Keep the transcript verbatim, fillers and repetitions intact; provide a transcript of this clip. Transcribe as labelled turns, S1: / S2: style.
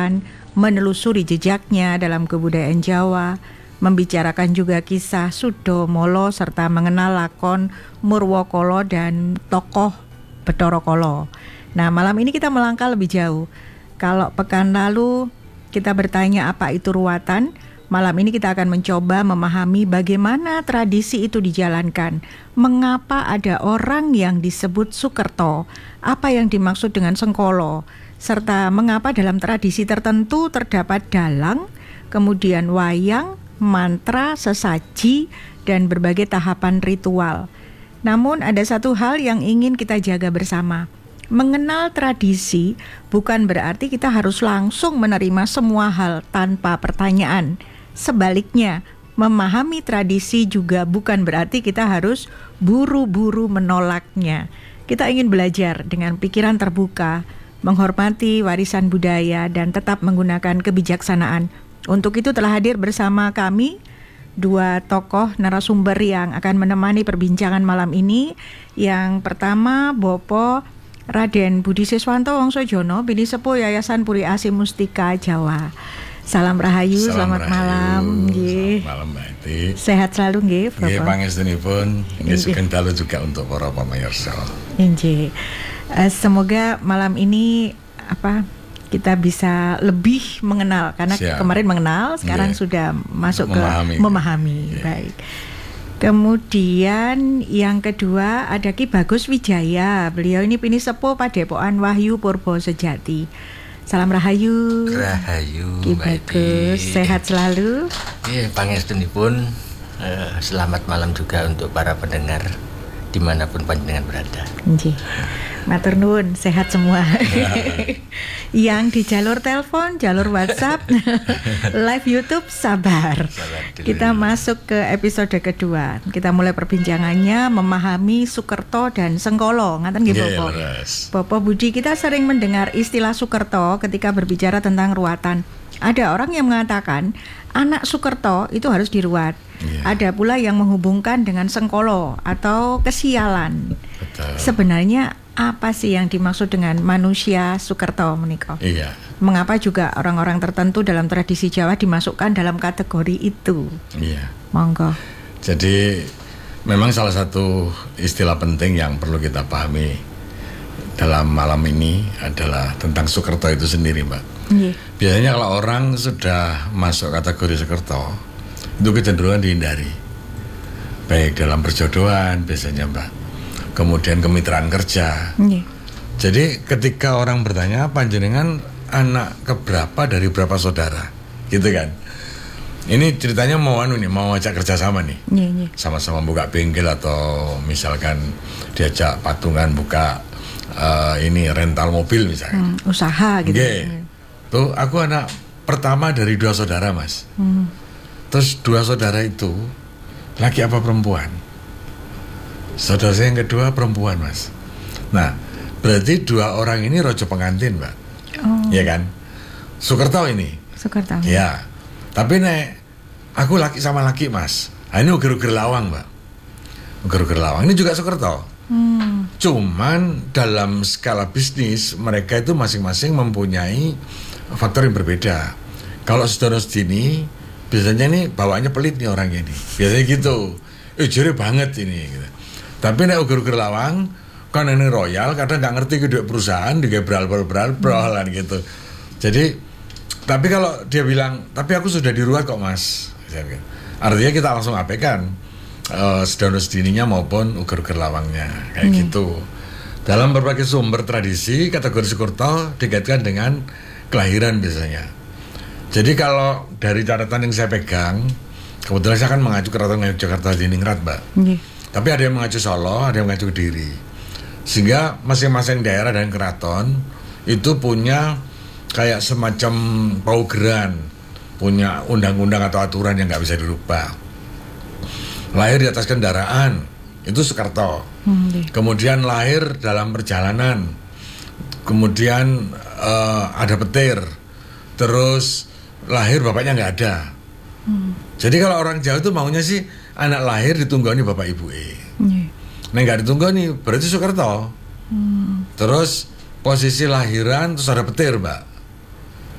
S1: kehidupan, menelusuri jejaknya dalam kebudayaan Jawa, membicarakan juga kisah Sudo Molo serta mengenal lakon Murwokolo dan tokoh Bathara Kala. Nah, malam ini kita melangkah lebih jauh. Kalau pekan lalu kita bertanya apa itu ruwatan, malam ini kita akan mencoba memahami bagaimana tradisi itu dijalankan. Mengapa ada orang yang disebut Sukerto, apa yang dimaksud dengan Sengkolo, serta mengapa dalam tradisi tertentu terdapat dalang, kemudian wayang, mantra, sesaji, dan berbagai tahapan ritual. Namun ada satu hal yang ingin kita jaga bersama. Mengenal tradisi bukan berarti kita harus langsung menerima semua hal tanpa pertanyaan. Sebaliknya, memahami tradisi juga bukan berarti kita harus buru-buru menolaknya. Kita ingin belajar dengan pikiran terbuka, menghormati warisan budaya, dan tetap menggunakan kebijaksanaan. Untuk itu telah hadir bersama kami dua tokoh narasumber yang akan menemani perbincangan malam ini. Yang pertama, Bapak Raden Budi Siswanto Wongsojono, Bini Sepuh Yayasan Puri Asi Mustika Jawa. Salam Rahayu,
S2: Salam
S1: selamat
S2: Rahayu.
S1: malam. Nggih.
S2: Selamat malam Mbak Eti.
S1: Sehat selalu nggih, Bapak.
S2: Nggih, pangestunipun. Nggih, sugeng dalu juga untuk para pamirsa.
S1: Nggih. Uh, semoga malam ini apa kita bisa lebih mengenal, karena
S2: Siap.
S1: kemarin mengenal, sekarang
S2: Nggih.
S1: sudah masuk
S2: Memahami.
S1: ke memahami.
S2: Nggih.
S1: Baik. Kemudian yang kedua ada Ki Bagus Wijaya. Beliau ini Bini Sepuh Padepokan Wahyu Purbo Sejati. Salam Rahayu.
S3: Rahayu,
S1: Ki
S3: Mbak
S1: Bagus,
S3: Eti.
S1: sehat selalu.
S3: Iya, pangestunipun. Eh, selamat malam juga untuk para pendengar dimanapun panjenengan berada.
S1: Nggih. Matur nuwun, sehat semua. Yang di jalur telepon, jalur WhatsApp, live YouTube sabar.
S3: Sabar dulu.
S1: Kita masuk ke episode kedua. Kita mulai perbincangannya memahami Sukerto dan Sengkolo. Ngaten nggih,
S2: Nggih,
S1: Bapak.
S2: leres.
S1: Bapak Budi, kita sering mendengar istilah Sukerto ketika berbicara tentang ruwatan. Ada orang yang mengatakan anak Sukerto itu harus diruat.
S2: Iya.
S1: Ada pula yang menghubungkan dengan Sengkolo atau kesialan.
S2: Betul.
S1: Sebenarnya apa sih yang dimaksud dengan manusia Sukerto menika?
S2: Iya.
S1: Mengapa juga orang-orang tertentu dalam tradisi Jawa dimasukkan dalam kategori itu?
S2: Iya.
S1: Monggo.
S2: Jadi memang salah satu istilah penting yang perlu kita pahami dalam malam ini adalah tentang Sukerto itu sendiri, Mbak.
S1: Nggih.
S2: Biasanya kalau orang sudah masuk kategori Sukerto, itu kecenderungan dihindari. Baik dalam perjodohan biasanya, Mbak. Kemudian kemitraan kerja.
S1: Nggih.
S2: Jadi ketika orang bertanya, panjenengan anak keberapa dari berapa saudara? Gitu kan. Ini ceritanya mau anu nih, mau ajak kerjasama nih.
S1: Nggih, nggih.
S2: Sama-sama buka bengkel atau misalkan diajak patungan buka uh, ini rental mobil misalkan.
S1: Hmm, usaha gitu.
S2: Nggih. Tuh aku anak pertama dari dua saudara, Mas.
S1: Hmm.
S2: Terus dua saudara itu laki apa perempuan? Saudara saya yang kedua perempuan, Mas. Nah, berarti dua orang ini rojo pengantin, Mbak.
S1: Oh.
S2: Iya kan? Sukerto ini.
S1: Sukerto.
S2: Ya. Tapi nek aku laki sama laki, Mas. Nah, ini uger-uger lawang, Mbak. Uger-uger lawang ini juga Sukerto.
S1: Hmm.
S2: Cuman dalam skala bisnis mereka itu masing-masing mempunyai faktor yang berbeda. Kalau saudara sedini biasanya nih bawaannya pelit nih orang ini. Biasanya gitu. Eh jere banget ini gitu. Tapi nek uger-uger lawang kan ini royal kadang nggak ngerti ke duit perusahaan digebral-gebral-gebral gitu. Jadi tapi kalau dia bilang tapi aku sudah diruat kok, Mas. Artinya kita langsung abaikan uh, saudara sedininya maupun uger-uger lawangnya kayak
S1: Hmm.
S2: gitu. Dalam berbagai sumber tradisi kategori Sukerto dikaitkan dengan kelahiran biasanya. Jadi kalau dari catatan yang saya pegang, kebetulan saya kan mengacu keraton Jakarta Diningrat, Mbak.
S1: Nggih.
S2: Tapi ada yang mengacu Solo, ada yang mengacu Kediri. Sehingga masing-masing daerah dan keraton itu punya kayak semacam paugeran, punya undang-undang atau aturan yang nggak bisa dirubah. Lahir di atas kendaraan, itu Sukerto.
S1: Hmm, nggih.
S2: Kemudian lahir dalam perjalanan, kemudian uh, ada petir, terus lahir bapaknya nggak ada.
S1: Hmm.
S2: Jadi kalau orang Jawa itu maunya sih anak lahir ditunggoni bapak ibu e.
S1: Nggih.
S2: Nah nggak ditunggoni berarti Sukerto.
S1: Hmm.
S2: Terus posisi lahiran terus ada petir, Mbak.